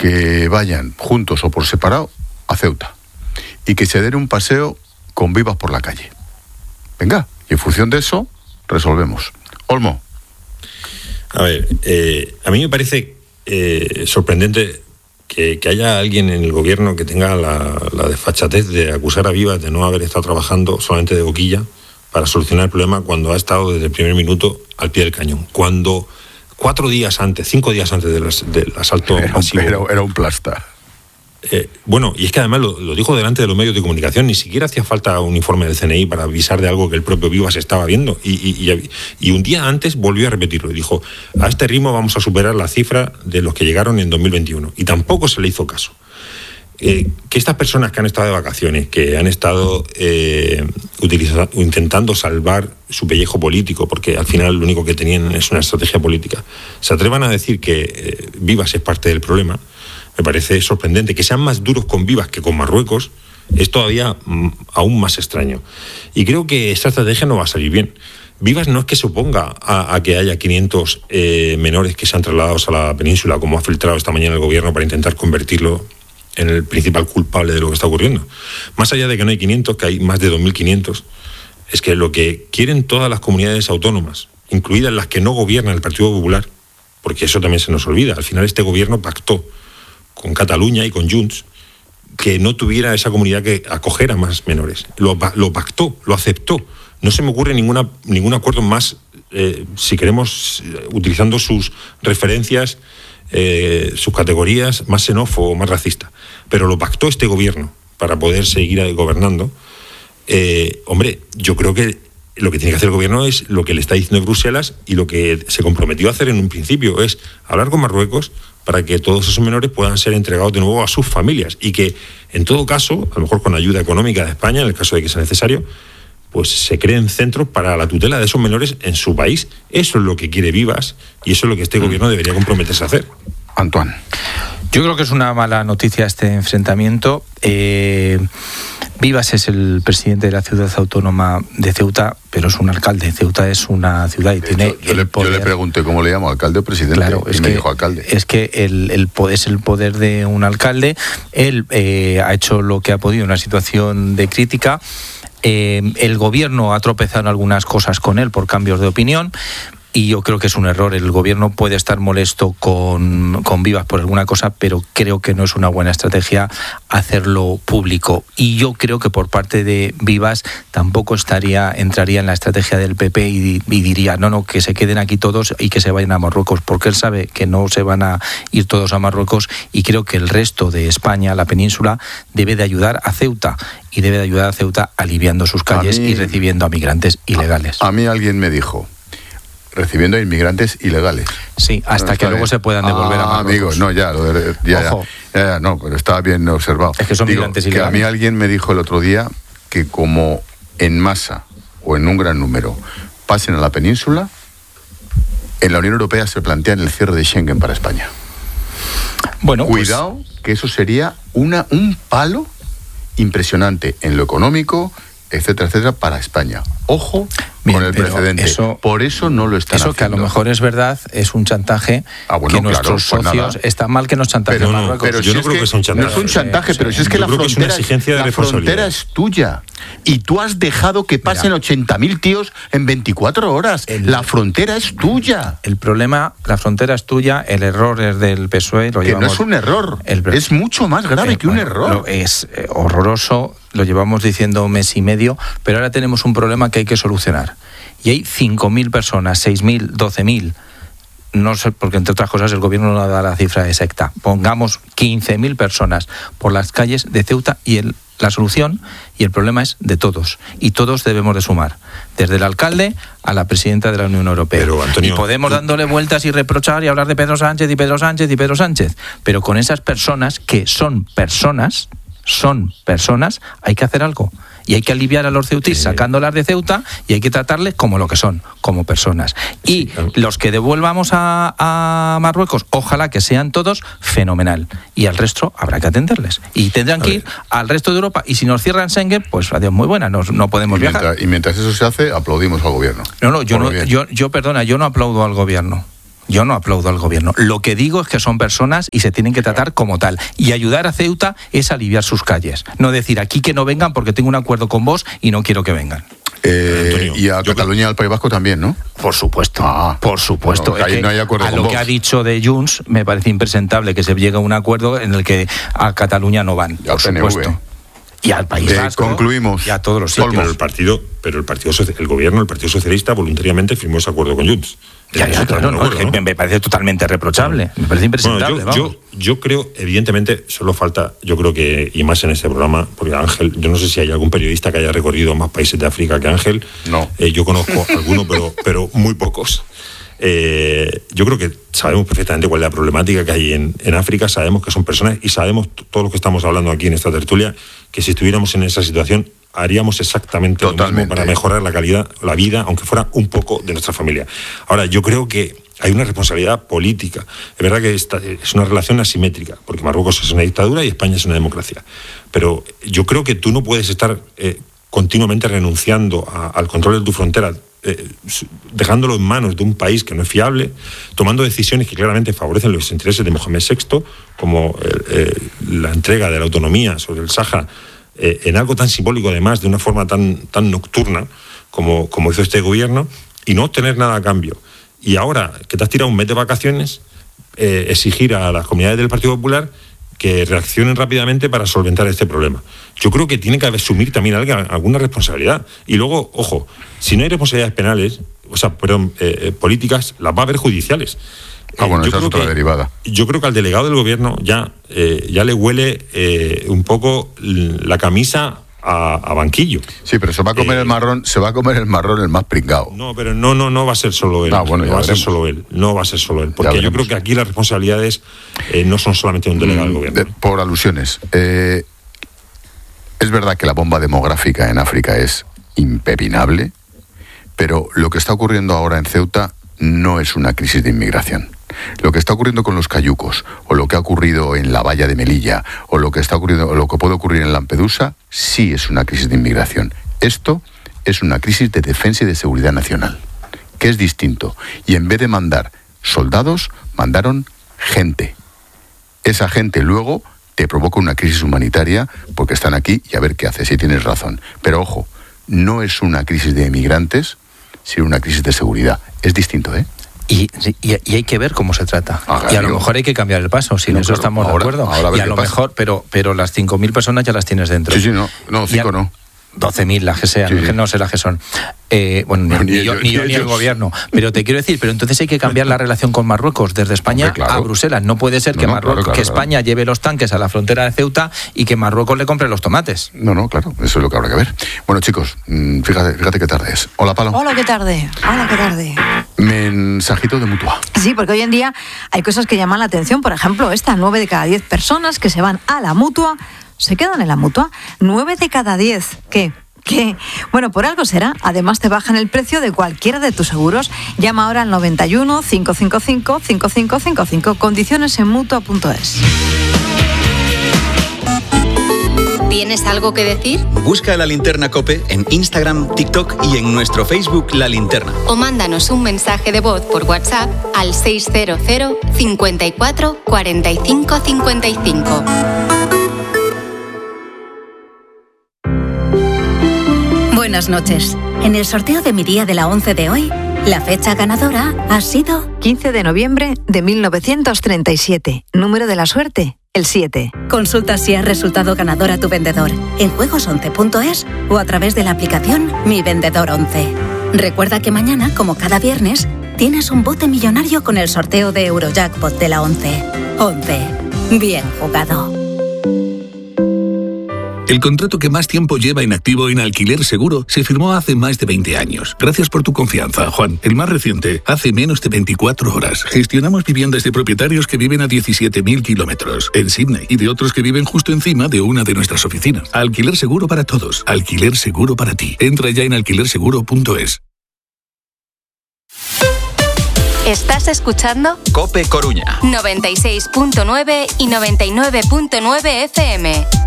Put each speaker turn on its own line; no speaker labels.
que vayan juntos o por separado a Ceuta y que se den un paseo con Vivas por la calle. Venga, y en función de eso resolvemos. Olmo.
A ver, a mí me parece sorprendente que haya alguien en el gobierno que tenga la desfachatez de acusar a Vivas de no haber estado trabajando solamente de boquilla para solucionar el problema cuando ha estado desde el primer minuto al pie del cañón. Cuando 5 días antes del asalto masivo...
Era un plasta.
Bueno, y es que además lo dijo delante de los medios de comunicación, ni siquiera hacía falta un informe del CNI para avisar de algo que el propio Vivas estaba viendo, y un día antes volvió a repetirlo y dijo: a este ritmo vamos a superar la cifra de los que llegaron en 2021, y tampoco se le hizo caso. Que estas personas que han estado de vacaciones, que han estado intentando salvar su pellejo político, porque al final lo único que tenían es una estrategia política, se atrevan a decir que Vivas es parte del problema, me parece sorprendente. Que sean más duros con Vivas que con Marruecos es todavía aún más extraño. Y creo que esta estrategia no va a salir bien. Vivas no es que se oponga a que haya 500 menores que sean trasladados a la península, como ha filtrado esta mañana el gobierno para intentar convertirlo en el principal culpable de lo que está ocurriendo. Más allá de que no hay 500, que hay más de 2.500, es que lo que quieren todas las comunidades autónomas, incluidas las que no gobiernan el Partido Popular, porque eso también se nos olvida, al final este gobierno pactó con Cataluña y con Junts que no tuviera esa comunidad que acogiera más menores. Lo pactó, lo aceptó. No se me ocurre ningún acuerdo más, si queremos, utilizando sus referencias, sus categorías, más xenófobo, más racista. Pero lo pactó este gobierno para poder seguir gobernando. Hombre, yo creo que lo que tiene que hacer el gobierno es lo que le está diciendo Bruselas, y lo que se comprometió a hacer en un principio es hablar con Marruecos para que todos esos menores puedan ser entregados de nuevo a sus familias, y que en todo caso, a lo mejor con ayuda económica de España, en el caso de que sea necesario, pues se creen centros para la tutela de esos menores en su país. Eso es lo que quiere Vivas, y eso es lo que este gobierno debería comprometerse a hacer.
Antoine.
Yo creo que es una mala noticia este enfrentamiento. Vivas es el presidente de la ciudad autónoma de Ceuta, pero es un alcalde. Ceuta es una ciudad y tiene el poder.
Yo le pregunté cómo le llamo, alcalde o presidente,
claro,
y me dijo alcalde.
Es que es el poder de un alcalde. Él ha hecho lo que ha podido en una situación de crítica. El gobierno ha tropezado en algunas cosas con él por cambios de opinión. Y yo creo que es un error. El gobierno puede estar molesto con Vivas por alguna cosa, pero creo que no es una buena estrategia hacerlo público. Y yo creo que por parte de Vivas tampoco entraría en la estrategia del PP y diría, no, que se queden aquí todos y que se vayan a Marruecos, porque él sabe que no se van a ir todos a Marruecos, y creo que el resto de España, la península, debe de ayudar a Ceuta, y debe de ayudar a Ceuta aliviando sus calles y recibiendo a migrantes ilegales.
A mí alguien me dijo: recibiendo a inmigrantes ilegales.
Sí, hasta que luego se puedan devolver a Marruecos.
Amigos, no, ya, no, pero estaba bien observado.
Es que son migrantes ilegales.
Que a mí alguien me dijo el otro día que como en masa o en un gran número pasen a la península, en la Unión Europea se plantean el cierre de Schengen para España.
Bueno,
cuidado, que eso sería un palo impresionante en lo económico, etcétera, para España. Ojo con el precedente. Por eso no lo están haciendo.
Eso, que a lo mejor es verdad, es un chantaje que nuestros socios... Está mal que nos chantajeen Marruecos.
Pero yo no creo que es un chantaje. No es un chantaje, pero si es que la frontera es tuya. Y tú has dejado que pasen 80.000 tíos en 24 horas. La frontera es tuya.
El problema, la frontera es tuya, el error es del PSOE.
Que no es un error, es mucho más grave que un error.
Es horroroso, lo llevamos diciendo un mes y medio, pero ahora tenemos un problema que hay que solucionar. Y hay 5.000 personas, 6.000, 12.000, no sé, porque entre otras cosas el gobierno no da la cifra exacta, pongamos 15.000 personas por las calles de Ceuta, y la solución y el problema es de todos, y todos debemos de sumar, desde el alcalde a la presidenta de la Unión Europea.
Pero, Antonio,
y podemos dándole vueltas y reprochar y hablar de Pedro Sánchez y Pedro Sánchez y Pedro Sánchez, pero con esas personas que son personas, hay que hacer algo. Y hay que aliviar a los ceutíes sacándolas de Ceuta, y hay que tratarles como lo que son, como personas. Y los que devuelvamos a Marruecos, ojalá que sean todos, fenomenal. Y al resto habrá que atenderles. Y tendrán que ir al resto de Europa. Y si nos cierran Schengen, pues adiós, muy buena, no podemos viajar.
Y mientras eso se hace, aplaudimos al gobierno.
Yo no aplaudo al gobierno. Yo no aplaudo al gobierno. Lo que digo es que son personas y se tienen que tratar como tal. Y ayudar a Ceuta es aliviar sus calles. No decir aquí que no vengan porque tengo un acuerdo con vos y no quiero que vengan.
Antonio, y a Cataluña y al País Vasco también, ¿no?
Por supuesto, por supuesto.
Bueno, ahí no hay acuerdo
a
con
lo
vos.
que ha dicho de Junts me parece impresentable que se llegue a un acuerdo en el que a Cataluña no van, por supuesto. Y al País Vasco.
Concluimos.
Y a todos los sitios.
El gobierno, el Partido Socialista, voluntariamente firmó ese acuerdo con Junts.
Claro, ¿no? Me parece totalmente reprochable, me parece impresentable.
Bueno, yo creo, evidentemente, solo falta, yo creo que, y más en este programa, porque Ángel, yo no sé si hay algún periodista que haya recorrido más países de África que Ángel.
No.
Yo conozco algunos, pero muy pocos. Yo creo que sabemos perfectamente cuál es la problemática que hay en África, sabemos que son personas y sabemos todos los que estamos hablando aquí en esta tertulia que si estuviéramos en esa situación haríamos exactamente lo mismo para mejorar la calidad, la vida, aunque fuera un poco de nuestra familia. Ahora, yo creo que hay una responsabilidad política. Es verdad que esta es una relación asimétrica, porque Marruecos es una dictadura y España es una democracia. Pero yo creo que tú no puedes estar continuamente renunciando al control de tu frontera, dejándolo en manos de un país que no es fiable, tomando decisiones que claramente favorecen los intereses de Mohamed VI, como la entrega de la autonomía sobre el Sáhara, en algo tan simbólico, además, de una forma tan nocturna como hizo este gobierno, y no obtener nada a cambio. Y ahora que te has tirado un mes de vacaciones, exigir a las comunidades del Partido Popular que reaccionen rápidamente para solventar este problema. Yo creo que tiene que asumir también alguna responsabilidad. Y luego, ojo, si no hay responsabilidades penales, políticas, las va a haber judiciales.
Bueno, esa es otra derivada.
Yo creo que al delegado del gobierno ya le huele un poco la camisa a banquillo.
Sí, pero se va a comer el marrón el más pringao.
No, pero no va a ser solo él.
Bueno,
no va a ser solo él. Porque yo creo que aquí las responsabilidades no son solamente de un delegado del gobierno.
Por alusiones. Es verdad que la bomba demográfica en África es impepinable, pero lo que está ocurriendo ahora en Ceuta no es una crisis de inmigración. Lo que está ocurriendo con los cayucos, o lo que ha ocurrido en la valla de Melilla, o lo que está ocurriendo, o lo que puede ocurrir en Lampedusa, sí es una crisis de inmigración. Esto es una crisis de defensa y de seguridad nacional, que es distinto. Y en vez de mandar soldados, mandaron gente. Esa gente luego te provoca una crisis humanitaria porque están aquí y a ver qué haces, y tienes razón. Pero ojo, no es una crisis de emigrantes, sino una crisis de seguridad. Es distinto, ¿eh?
Y hay que ver cómo se trata. Y a lo mejor hay que cambiar el paso, si en eso estamos de acuerdo. Y a lo mejor, pero las 5.000 personas ya las tienes dentro.
Sí, no, 5 no.
12.000 las que sean, sí. No sé las que son. Ni yo ni el gobierno. Pero te quiero decir, pero entonces hay que cambiar la relación con Marruecos desde España a Bruselas. No puede ser que España lleve los tanques a la frontera de Ceuta y que Marruecos le compre los tomates.
No, claro, eso es lo que habrá que ver. Bueno, chicos, fíjate qué tarde es. Hola, Palo.
Hola, qué tarde.
Mensajito de Mutua.
Sí, porque hoy en día hay cosas que llaman la atención. Por ejemplo, 9 de cada 10 personas que se van a la Mutua se quedan en la Mutua. 9 de cada 10. ¿Qué? Bueno, por algo será. Además te bajan el precio de cualquiera de tus seguros. Llama ahora al 91 555 5555. Condiciones en Mutua.es.
¿Tienes algo que decir?
Busca La Linterna COPE en Instagram, TikTok y en nuestro Facebook La Linterna.
O mándanos un mensaje de voz por WhatsApp al 600 54 45 55.
Buenas noches. En el sorteo de mi día de la 11 de hoy, la fecha ganadora ha sido
15 de noviembre de 1937. Número de la suerte, el 7.
Consulta si has resultado ganador a tu vendedor en juegos11.es o a través de la aplicación Mi Vendedor 11. Recuerda que mañana, como cada viernes, tienes un bote millonario con el sorteo de Eurojackpot de la 11. 11. Bien jugado.
El contrato que más tiempo lleva inactivo en Alquiler Seguro se firmó hace más de 20 años. Gracias por tu confianza, Juan. El más reciente, hace menos de 24 horas. Gestionamos viviendas de propietarios que viven a 17.000 kilómetros en Sydney y de otros que viven justo encima de una de nuestras oficinas. Alquiler Seguro para todos. Alquiler Seguro para ti. Entra ya en alquilerseguro.es.
¿Estás escuchando?
COPE Coruña.
96.9 y 99.9 FM.